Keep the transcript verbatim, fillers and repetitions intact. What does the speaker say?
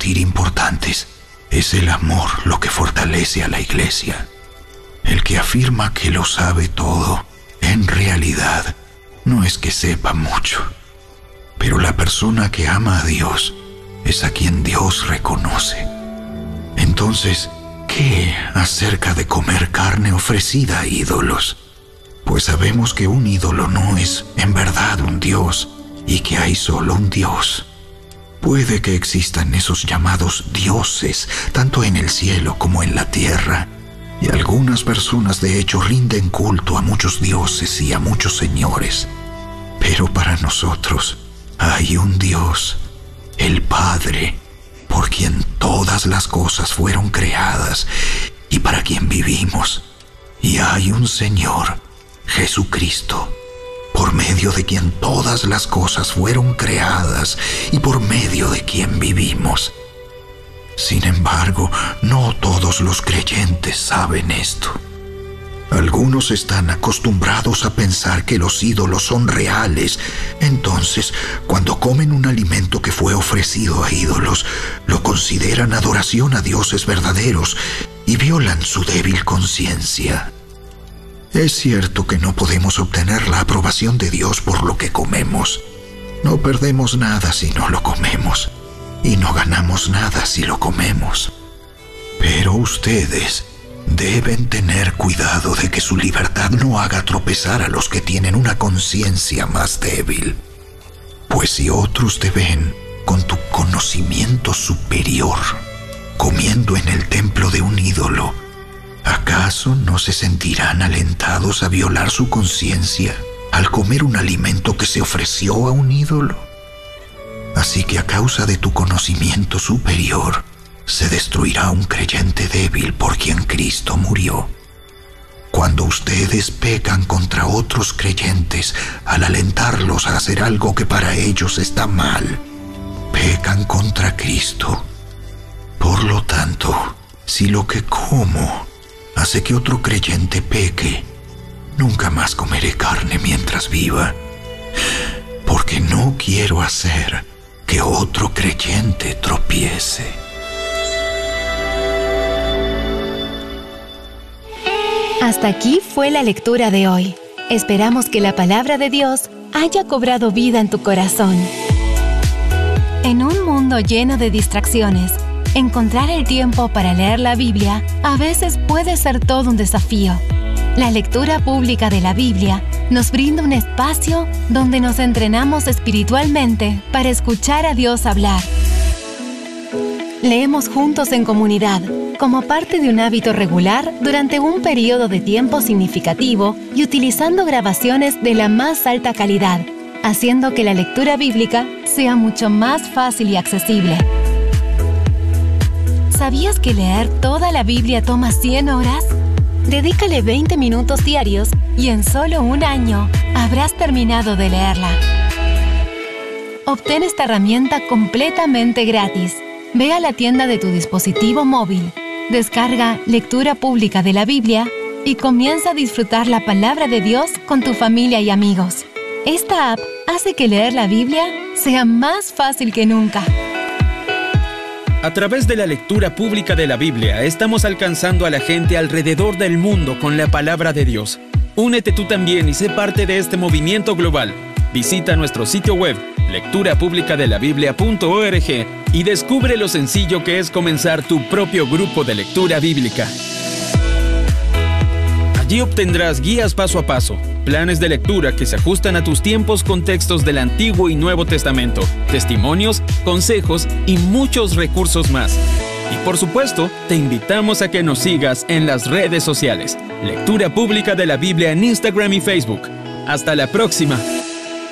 lucir importantes. Es el amor lo que fortalece a la iglesia. El que afirma que lo sabe todo, en realidad, no es que sepa mucho. Pero la persona que ama a Dios es a quien Dios reconoce. Entonces, ¿qué acerca de comer carne ofrecida a ídolos? Pues sabemos que un ídolo no es en verdad un Dios y que hay solo un Dios. Puede que existan esos llamados dioses, tanto en el cielo como en la tierra, y algunas personas de hecho rinden culto a muchos dioses y a muchos señores. Pero para nosotros hay un Dios, el Padre, por quien todas las cosas fueron creadas y para quien vivimos. Y hay un Señor, Jesucristo, por medio de quien todas las cosas fueron creadas y por medio de quien vivimos. Sin embargo, no todos los creyentes saben esto. Algunos están acostumbrados a pensar que los ídolos son reales. Entonces, cuando comen un alimento que fue ofrecido a ídolos, lo consideran adoración a dioses verdaderos y violan su débil conciencia. Es cierto que no podemos obtener la aprobación de Dios por lo que comemos. No perdemos nada si no lo comemos, y no ganamos nada si lo comemos. Pero ustedes deben tener cuidado de que su libertad no haga tropezar a los que tienen una conciencia más débil. Pues si otros te ven con tu conocimiento superior, comiendo en el templo de un ídolo, ¿acaso no se sentirán alentados a violar su conciencia al comer un alimento que se ofreció a un ídolo? Así que a causa de tu conocimiento superior, se destruirá un creyente débil por quien Cristo murió. Cuando ustedes pecan contra otros creyentes al alentarlos a hacer algo que para ellos está mal, pecan contra Cristo. Por lo tanto, si lo que como hace que otro creyente peque, nunca más comeré carne mientras viva, porque no quiero hacer que otro creyente tropiece. Hasta aquí fue la lectura de hoy. Esperamos que la palabra de Dios haya cobrado vida en tu corazón. En un mundo lleno de distracciones, encontrar el tiempo para leer la Biblia a veces puede ser todo un desafío. La lectura pública de la Biblia nos brinda un espacio donde nos entrenamos espiritualmente para escuchar a Dios hablar. Leemos juntos en comunidad, como parte de un hábito regular durante un periodo de tiempo significativo y utilizando grabaciones de la más alta calidad, haciendo que la lectura bíblica sea mucho más fácil y accesible. ¿Sabías que leer toda la Biblia toma cien horas? Dedícale veinte minutos diarios y en solo un año habrás terminado de leerla. Obtén esta herramienta completamente gratis. Ve a la tienda de tu dispositivo móvil, descarga Lectura Pública de la Biblia y comienza a disfrutar la palabra de Dios con tu familia y amigos. Esta app hace que leer la Biblia sea más fácil que nunca. A través de la lectura pública de la Biblia, estamos alcanzando a la gente alrededor del mundo con la palabra de Dios. Únete tú también y sé parte de este movimiento global. Visita nuestro sitio web, lectura pública de la biblia punto org, y descubre lo sencillo que es comenzar tu propio grupo de lectura bíblica. Allí obtendrás guías paso a paso, planes de lectura que se ajustan a tus tiempos con textos del Antiguo y Nuevo Testamento, testimonios, consejos y muchos recursos más. Y por supuesto, te invitamos a que nos sigas en las redes sociales. Lectura Pública de la Biblia en Instagram y Facebook. ¡Hasta la próxima!